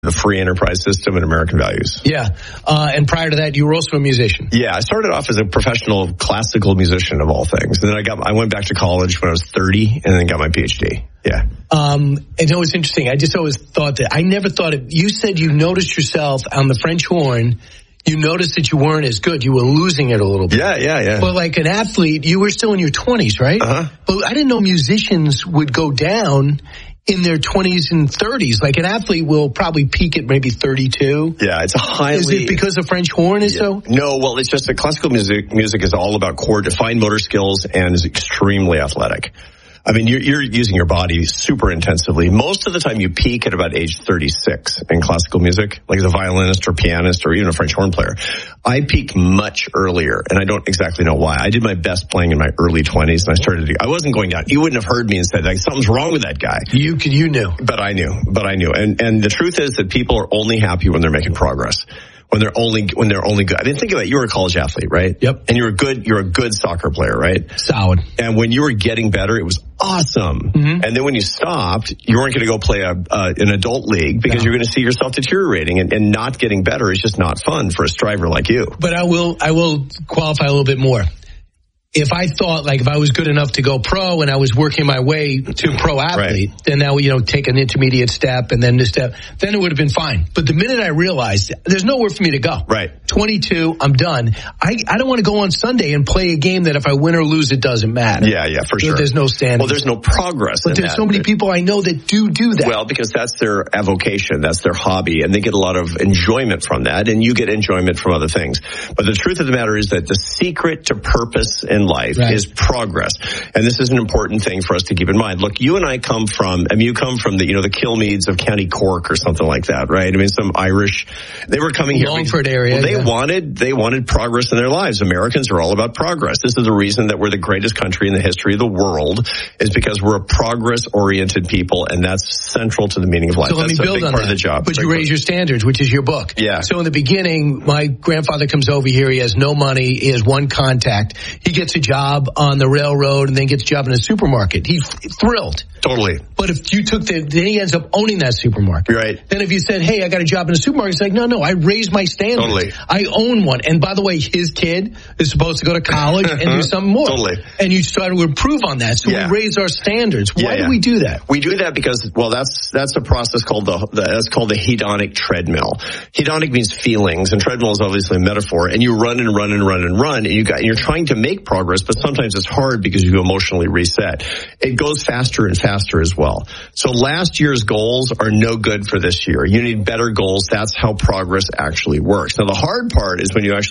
the free enterprise system and American values. Yeah. And prior to that, you were also a musician. Yeah, I started off as a professional classical musician of all things. And then I went back to college when I was 30 and then got my PhD. Yeah. And it was interesting. I just always thought that I never thought it. You said you noticed yourself on the French horn. You noticed that you weren't as good. You were losing it a little bit. Yeah. But like an athlete, you were still in your 20s, right? Uh-huh. But I didn't know musicians would go down in their 20s and 30s. Like an athlete will probably peak at maybe 32. Yeah, it's a highly... Is it because the French horn is so? No, well, it's just that classical music is all about fine motor skills and is extremely athletic. I mean, you're using your body super intensively. Most of the time you peak at about age 36 in classical music, like as a violinist or pianist or even a French horn player. I peaked much earlier, and I don't exactly know why. I did my best playing in my early 20s, and I wasn't going down. You wouldn't have heard me and said, like, something's wrong with that guy. You knew. But I knew. And the truth is that people are only happy when they're making progress. When they're only good. I mean, think about it. You were a college athlete, right? Yep. And you're a good soccer player, right? Solid. And when you were getting better, it was awesome. Mm-hmm. And then when you stopped, you weren't going to go play an adult league because you're going to see yourself deteriorating, and not getting better is just not fun for a striver like you. But I will qualify a little bit more. If I thought, like, if I was good enough to go pro and I was working my way to pro athlete, then now, take an intermediate step and then this step, then it would have been fine. But the minute I realized there's nowhere for me to go. Right. 22, I'm done. I don't want to go on Sunday and play a game that if I win or lose, it doesn't matter. Yeah, for sure. There's no standing. Well, there's no progress. But there's so many people I know that do that. Well, because that's their avocation, that's their hobby, and they get a lot of enjoyment from that, and you get enjoyment from other things. But the truth of the matter is that the secret to purpose in life is progress. And this is an important thing for us to keep in mind. Look, you and I come from, you come from the Kilmeads of County Cork or something like that, right? I mean, some Irish, they were coming here. Longford area. Well, they wanted progress in their lives. Americans are all about progress. This is the reason that we're the greatest country in the history of the world, is because we're a progress-oriented people, and that's central to the meaning of life. So let me build a big on part that. of the job. But you raise your standards, which is your book. Yeah. So in the beginning, my grandfather comes over here. He has no money. He has one contact. He gets a job on the railroad and then gets a job in a supermarket. He's thrilled. Totally. But if you took then he ends up owning that supermarket. Right. Then if you said, hey, I got a job in a supermarket, it's like, no, I raised my standards. Totally. I own one. And by the way, his kid is supposed to go to college and do something more. Totally. And you try to improve on that. So we raise our standards. Why do we do that? We do that because, well, that's a process called that's called the hedonic treadmill. Hedonic means feelings, and treadmill is obviously a metaphor. And you run and run and run and run, and you're trying to make progress, but sometimes it's hard because you emotionally reset. It goes faster and faster as well. So last year's goals are no good for this year. You need better goals. That's how progress actually works. Now, the hard part is when you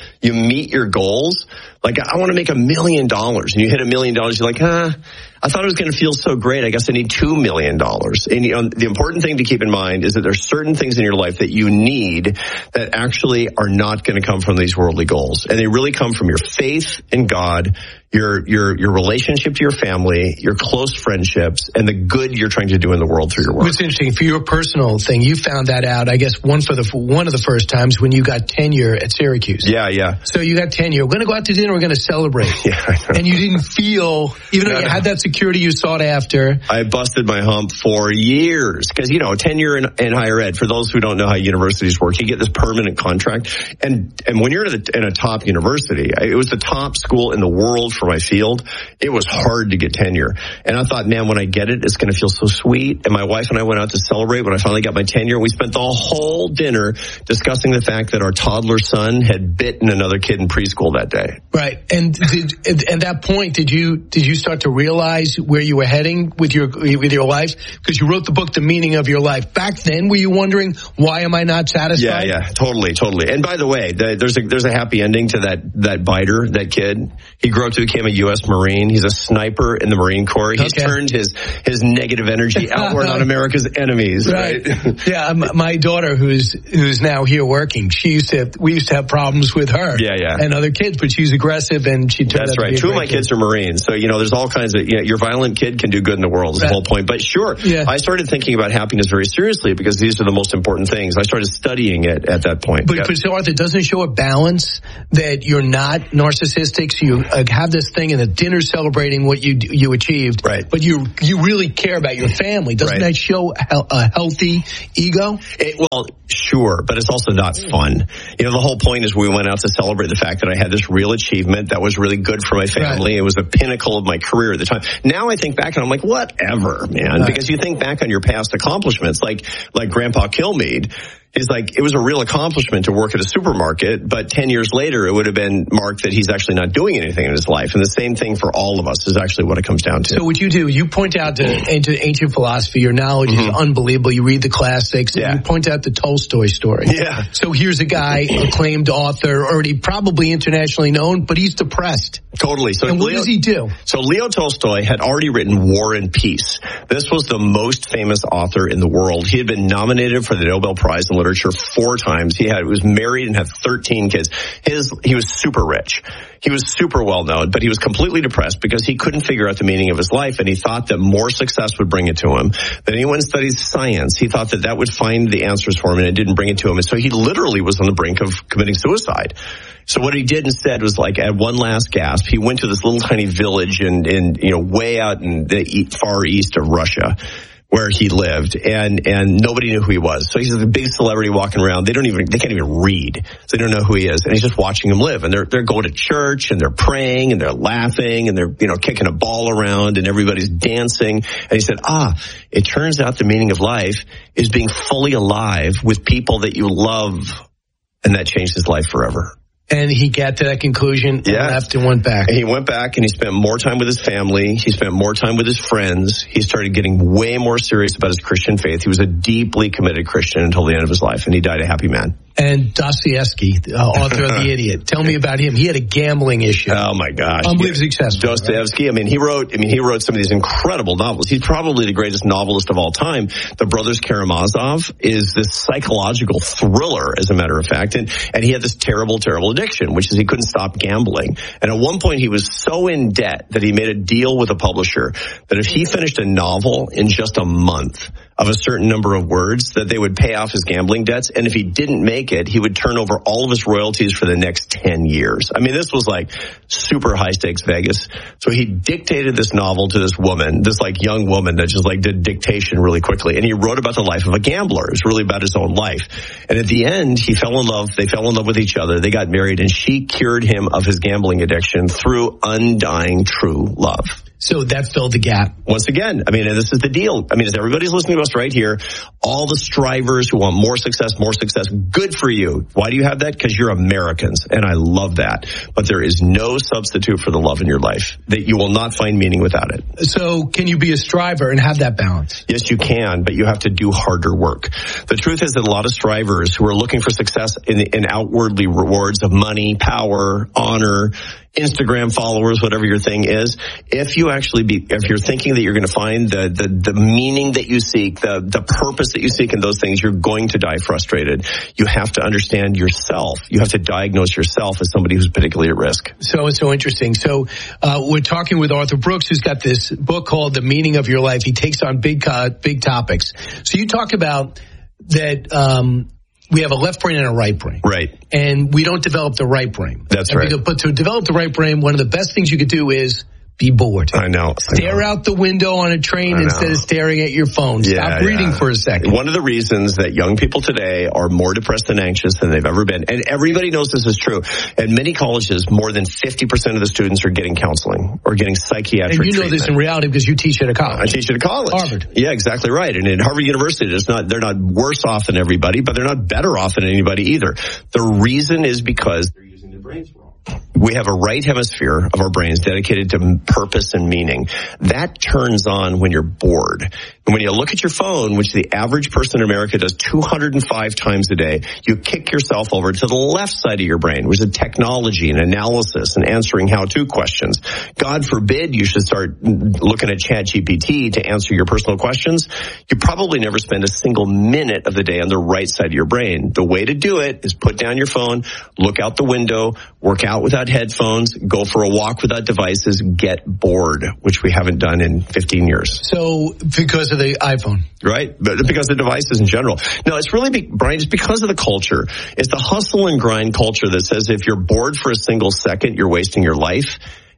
meet your goals. Like, I want to make $1 million, and you hit $1 million. You're like, I thought it was going to feel so great. I guess I need $2 million. And the important thing to keep in mind is that there's certain things in your life that you need that actually are not going to come from these worldly goals. And they really come from your faith in God, your relationship to your family, your close friendships, and the good you're trying to do in the world through your work. What's interesting, for your personal thing, you found that out, I guess, one of the first times when you got tenure at Syracuse. Yeah. So you got tenure. We're going to go out to dinner. We're going to celebrate. Yeah, I know. And you didn't feel, even though you had that security you sought after. I busted my hump for years because, tenure in higher ed, for those who don't know how universities work, you get this permanent contract. And when you're in a top university, it was the top school in the world for my field. It was hard to get tenure. And I thought, man, when I get it, it's going to feel so sweet. And my wife and I went out to celebrate when I finally got my tenure. We spent the whole dinner discussing the fact that our toddler son had bitten another kid in preschool that day. Right. And at that point, did you start to realize where you were heading with your life? Because you wrote the book, The Meaning of Your Life. Back then, were you wondering, why am I not satisfied? Yeah, totally. And by the way, there's a happy ending to that biter, that kid. He grew up to become a U.S. Marine. He's a sniper in the Marine Corps. He's turned his negative energy outward on America's enemies. Right. Yeah. My daughter, who's now here working, we used to have problems with her. Yeah. And other kids, but she's aggressive, and she turned out to be a Two of great my kids are Marines, so there's all kinds of your violent kid can do good in the world is the whole point. But sure, I started thinking about happiness very seriously because these are the most important things. I started studying it at that point. But so Arthur, doesn't it show a balance that you're not narcissistic? So you have this thing and the dinner celebrating what you achieved, right? But you really care about your family. Doesn't that show a healthy ego? Well, sure, but it's also not fun. You know, the whole point is we went out to celebrate the fact that I had this real achievement that was really good for my family. Right. It was the pinnacle of my career at the time. Now I think back and I'm like, whatever, man, because you think back on your past accomplishments, like Grandpa Kilmeade. Is like, it was a real accomplishment to work at a supermarket, but 10 years later, it would have been marked that he's actually not doing anything in his life. And the same thing for all of us is actually what it comes down to. So what you do, you point out into ancient philosophy. Your knowledge is unbelievable. You read the classics. And you point out the Tolstoy story. Yeah. So here's a guy, acclaimed author, already probably internationally known, but he's depressed. Totally. So and what does he do? So Leo Tolstoy had already written War and Peace. This was the most famous author in the world. He had been nominated for the Nobel Prize in Literature 4 times. He was married and had 13 kids. He was super rich. He was super well known, but he was completely depressed because he couldn't figure out the meaning of his life, and he thought that more success would bring it to him. That anyone studies science, he thought that would find the answers for him, and it didn't bring it to him. And so he literally was on the brink of committing suicide. So what he did instead was, like, at one last gasp, he went to this little tiny village in way out in the far east of Russia, where he lived, and nobody knew who he was. So he's a big celebrity walking around. They can't even read. So they don't know who he is. And he's just watching him live. And they're going to church, and they're praying, and they're laughing, and they're, kicking a ball around, and everybody's dancing. And he said, it turns out the meaning of life is being fully alive with people that you love. And that changed his life forever. And he got to that conclusion and left and went back. And he went back and he spent more time with his family. He spent more time with his friends. He started getting way more serious about his Christian faith. He was a deeply committed Christian until the end of his life, and he died a happy man. And Dostoevsky, author of The Idiot. Tell me about him. He had a gambling issue. Oh my gosh. Unbelievably successful. Dostoevsky, right? He wrote some of these incredible novels. He's probably the greatest novelist of all time. The Brothers Karamazov is this psychological thriller, as a matter of fact. And he had this terrible, terrible addiction, which is he couldn't stop gambling. And at one point he was so in debt that he made a deal with a publisher that if he finished a novel in just a month of a certain number of words, that they would pay off his gambling debts. And if he didn't make it, he would turn over all of his royalties for the next 10 years. I mean, this was like super high stakes Vegas. So he dictated this novel to this woman, this like young woman that just like did dictation really quickly. And he wrote about the life of a gambler. It was really about his own life. And at the end, he fell in love. They fell in love with each other. They got married, and she cured him of his gambling addiction through undying true love. So that filled the gap. Once again, and this is the deal. As everybody's listening to us right here, all the strivers who want more success, good for you. Why do you have that? Because you're Americans, and I love that. But there is no substitute for the love in your life. That you will not find meaning without it. So can you be a striver and have that balance? Yes, you can, but you have to do harder work. The truth is that a lot of strivers who are looking for success in outwardly rewards of money, power, honor, Instagram followers, whatever your thing is, if you're thinking that you're going to find the meaning that you seek, the purpose that you seek in those things, you're going to die frustrated. You have to understand yourself. You have to diagnose yourself as somebody who's particularly at risk. So it's so interesting. So we're talking with Arthur Brooks, who's got this book called The Meaning of Your Life. He takes on big topics. So you talk about that we have a left brain and a right brain. Right. And we don't develop the right brain. That's right. But to develop the right brain, one of the best things you could do is be bored. I know. Stare out the window on a train instead of staring at your phone. Stop reading for a second. One of the reasons that young people today are more depressed and anxious than they've ever been, and everybody knows this is true, at many colleges, more than 50% of the students are getting counseling or getting psychiatric treatment. And you know this in reality because you teach at a college. I teach at a college. Harvard. Yeah, exactly right. And at Harvard University, they're not worse off than everybody, but they're not better off than anybody either. The reason is because they're using their brains wrong. We have a right hemisphere of our brains dedicated to purpose and meaning. That turns on when you're bored. And when you look at your phone, which the average person in America does 205 times a day, you kick yourself over to the left side of your brain, which is technology and analysis and answering how-to questions. God forbid you should start looking at ChatGPT to answer your personal questions. You probably never spend a single minute of the day on the right side of your brain. The way to do it is put down your phone, look out the window, work out without headphones, go for a walk without devices, get bored, which we haven't done in 15 years. So because of the iPhone. Right? But because of devices in general. No, it's really, Brian, it's because of the culture. It's the hustle and grind culture that says if you're bored for a single second, you're wasting your life.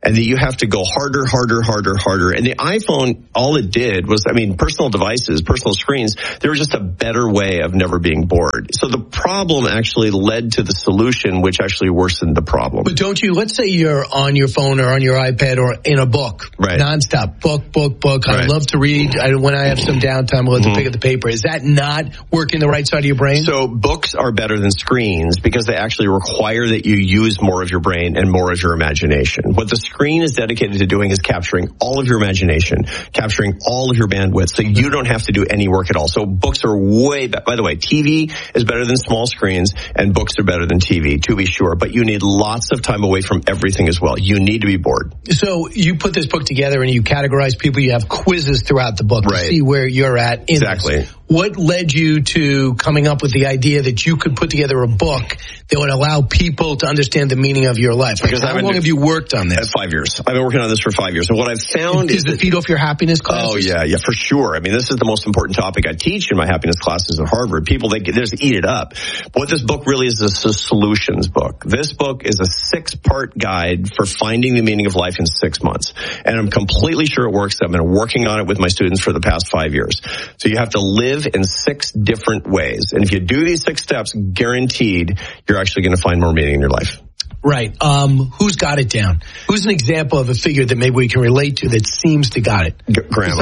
and that you have to go harder. And the iPhone, all it did was, personal devices, personal screens, they were just a better way of never being bored. So the problem actually led to the solution, which actually worsened the problem. But don't you, let's say you're on your phone or on your iPad or in a book, right, nonstop, book. Right. I love to read. When I have some downtime, I love to pick up the paper. Is that not working the right side of your brain? So books are better than screens because they actually require that you use more of your brain and more of your imagination. What the screen is dedicated to doing is capturing all of your imagination, capturing all of your bandwidth, so you don't have to do any work at all. So books are way better. By the way, TV is better than small screens, and books are better than TV, to be sure. But you need lots of time away from everything as well. You need to be bored. So you put this book together and you categorize people. You have quizzes throughout the book to see where you're at in exactly. this. What led you to coming up with the idea that you could put together a book that would allow people to understand the meaning of your life? Because how long have you worked on this? 5 years. I've been working on this for 5 years. And what I've found is the Feed Off Your Happiness classes? Oh, yeah, for sure. This is the most important topic I teach in my happiness classes at Harvard. People, they just eat it up. But what this book really is a solutions book. This book is a 6-part guide for finding the meaning of life in 6 months. And I'm completely sure it works. I've been working on it with my students for the past 5 years. So you have to live in 6 different ways. And if you do these 6 steps, guaranteed, you're actually going to find more meaning in your life. Right. Who's got it down? Who's an example of a figure that maybe we can relate to that seems to got it?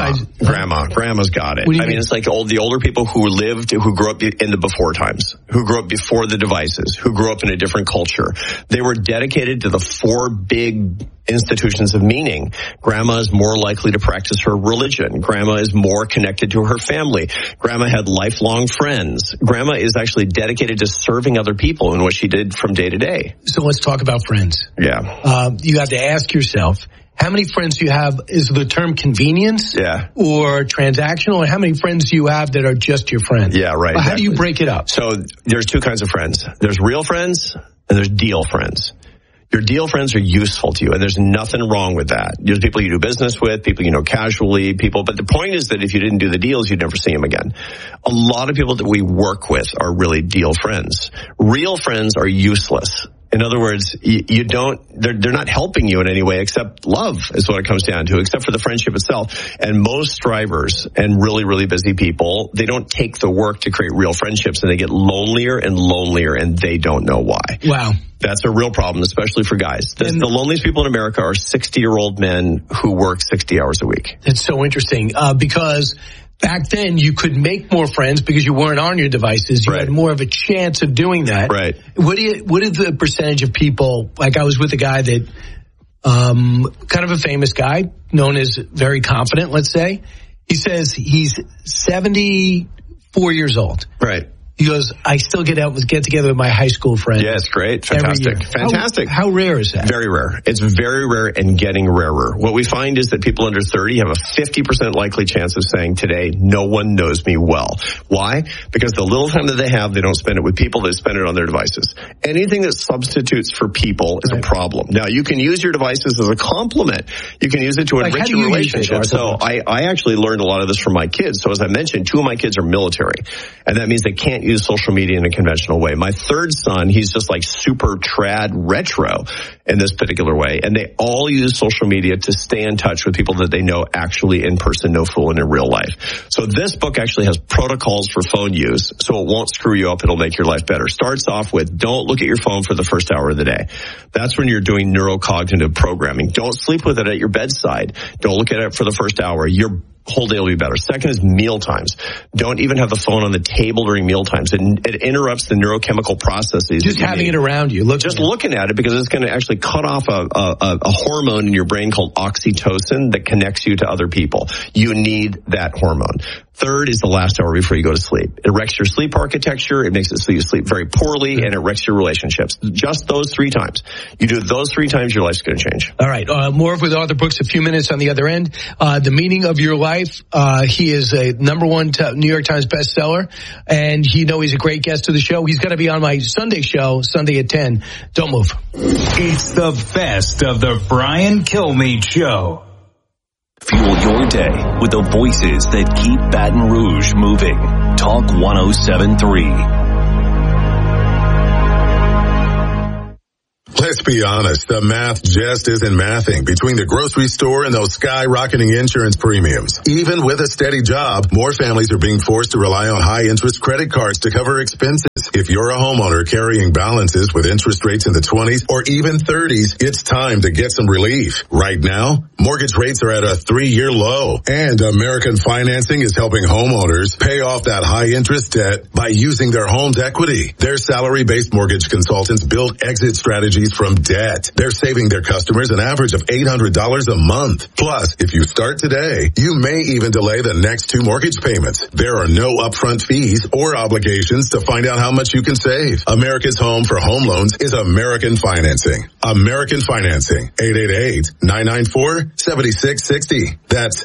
Grandma's got it. It's like the older people who grew up in the before times, who grew up before the devices, who grew up in a different culture. They were dedicated to the 4 big institutions of meaning. Grandma is more likely to practice her religion. Grandma is more connected to her family. Grandma had lifelong friends. Grandma is actually dedicated to serving other people in what she did from day to day. So let's talk about friends. Yeah. You have to ask yourself, how many friends do you have? Is the term convenience or transactional? Or how many friends do you have that are just your friends? Yeah, right. How do you break it up? So there's 2 kinds of friends. There's real friends and there's deal friends. Your deal friends are useful to you, and there's nothing wrong with that. There's people you do business with, people you know casually, but the point is that if you didn't do the deals, you'd never see them again. A lot of people that we work with are really deal friends. Real friends are useless. In other words, they're not helping you in any way except love is what it comes down to, except for the friendship itself. And most strivers and really, really busy people, they don't take the work to create real friendships, and they get lonelier and lonelier, and they don't know why. Wow. That's a real problem, especially for guys. The loneliest people in America are 60-year-old men who work 60 hours a week. It's so interesting because back then you could make more friends because you weren't on your devices. You had more of a chance of doing that. Right. What is the percentage of people, like I was with a guy that, kind of a famous guy, known as very confident, let's say. He says he's 74 years old. Right. He goes, I still get together with my high school friends. Yeah, it's great. Fantastic. Fantastic. How rare is that? Very rare. It's very rare and getting rarer. What we find is that people under 30 have a 50% likely chance of saying today, no one knows me well. Why? Because the little time that they have, they don't spend it with people, they spend it on their devices. Anything that substitutes for people is a problem. Now, you can use your devices as a complement. You can use it to enrich your relationship. So I actually learned a lot of this from my kids. So as I mentioned, 2 of my kids are military, and that means they can't use social media in a conventional way. My 3rd son, he's just like super trad retro in this particular way. And they all use social media to stay in touch with people that they know actually in person, no fooling in real life. So this book actually has protocols for phone use, so it won't screw you up. It'll make your life better. Starts off with don't look at your phone for the first hour of the day. That's when you're doing neurocognitive programming. Don't sleep with it at your bedside. Don't look at it for the first hour. Your whole day will be better. Second is meal times. Don't even have the phone on the table during meal times. It interrupts the neurochemical processes. Just having it around you. Looking at it, because it's going to actually cut off a hormone in your brain called oxytocin that connects you to other people. You need that hormone. Third is the last hour before you go to sleep. It wrecks your sleep architecture. It makes it so you sleep very poorly, and it wrecks your relationships. Just those 3 times. You do those 3 times, your life's going to change. All right. More with Arthur Brooks, a few minutes on the other end. The Meaning of Your Life. He is a #1 New York Times bestseller, and he's a great guest to the show. He's going to be on my Sunday show, Sunday at 10. Don't move. It's the best of the Brian Kilmeade Show. Fuel your day with the voices that keep Baton Rouge moving. Talk 107.3. Let's be honest, the math just isn't mathing between the grocery store and those skyrocketing insurance premiums. Even with a steady job, more families are being forced to rely on high-interest credit cards to cover expenses. If you're a homeowner carrying balances with interest rates in the 20s or even 30s, it's time to get some relief. Right now, mortgage rates are at a 3-year low, and American Financing is helping homeowners pay off that high-interest debt by using their home's equity. Their salary-based mortgage consultants build exit strategies from debt. They're saving their customers an average of $800 a month. Plus, if you start today, you may even delay the next 2 mortgage payments. There are no upfront fees or obligations to find out how much you can save. America's home for home loans is American Financing. American Financing, 888-994-7660. That's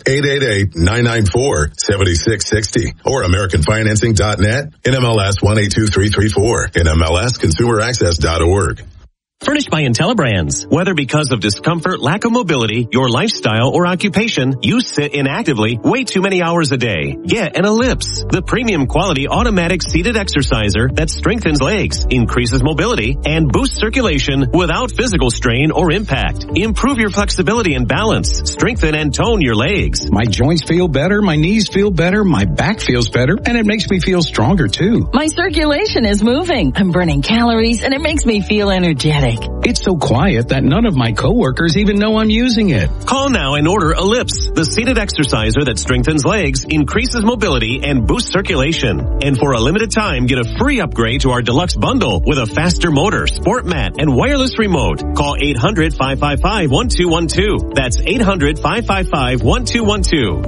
888-994-7660. Or AmericanFinancing.net, NMLS 182334, NMLSConsumerAccess.org. Furnished by IntelliBrands. Whether because of discomfort, lack of mobility, your lifestyle, or occupation, you sit inactively way too many hours a day. Get an Ellipse, the premium quality automatic seated exerciser that strengthens legs, increases mobility, and boosts circulation without physical strain or impact. Improve your flexibility and balance. Strengthen and tone your legs. My joints feel better, my knees feel better, my back feels better, and it makes me feel stronger too. My circulation is moving. I'm burning calories, and it makes me feel energetic. It's so quiet that none of my coworkers even know I'm using it. Call now and order Ellipse, the seated exerciser that strengthens legs, increases mobility, and boosts circulation. And for a limited time, get a free upgrade to our deluxe bundle with a faster motor, sport mat, and wireless remote. Call 800-555-1212. That's 800-555-1212.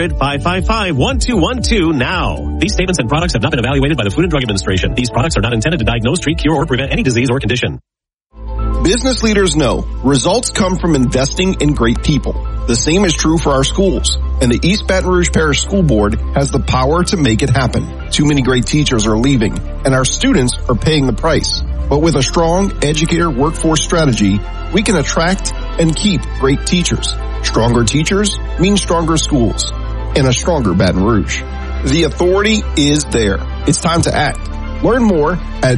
800-555-1212 now. These statements and products have not been evaluated by the Food and Drug Administration. These products are not intended to diagnose, treat, cure, or prevent any disease or condition. Business leaders know results come from investing in great people. The same is true for our schools, and the East Baton Rouge Parish School Board has the power to make it happen. Too many great teachers are leaving, and our students are paying the price. But with a strong educator workforce strategy, we can attract and keep great teachers. Stronger teachers mean stronger schools and a stronger Baton Rouge. The authority is there. It's time to act. Learn more at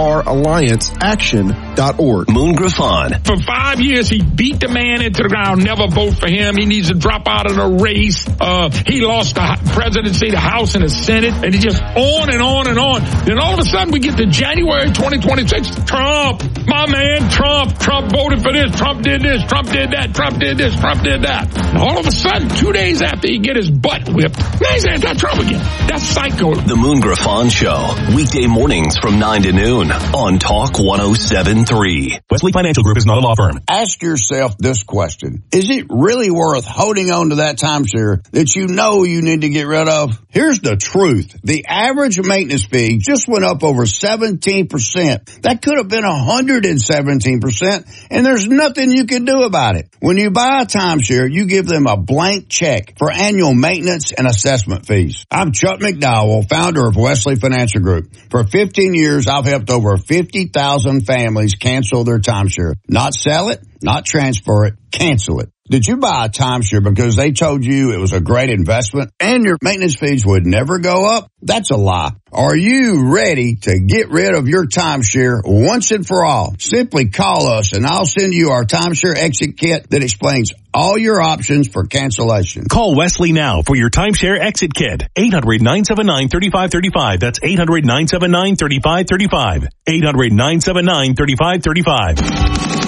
brallianceaction.org. Moon Griffon. For 5 years, he beat the man into the ground. Never vote for him. He needs to drop out of the race. He lost the presidency, the House, and the Senate, and he just on and on and on. Then all of a sudden, we get to January 2026. Trump, my man, Trump voted for this. Trump did this. Trump did that. Trump did this. Trump did that. And all of a sudden, 2 days after he get his butt whipped, now he's anti-Trump again. That's psycho. The Moon Griffon Show. Weekday mornings from 9 to noon on Talk 107.3. Wesley Financial Group is not a law firm. Ask yourself this question. Is it really worth holding on to that timeshare that you know you need to get rid of? Here's the truth. The average maintenance fee just went up over 17%. That could have been 117%, and there's nothing you can do about it. When you buy a timeshare, you give them a blank check for annual maintenance and assessment fees. I'm Chuck McDowell, founder of Wesley Financial Group. For 15 years, I've helped over 50,000 families cancel their timeshare. Not sell it, not transfer it, cancel it. Did you buy a timeshare because they told you it was a great investment and your maintenance fees would never go up? That's a lie. Are you ready to get rid of your timeshare once and for all? Simply call us and I'll send you our timeshare exit kit that explains all your options for cancellation. Call Wesley now for your timeshare exit kit. 800-979-3535. That's 800-979-3535. 800-979-3535.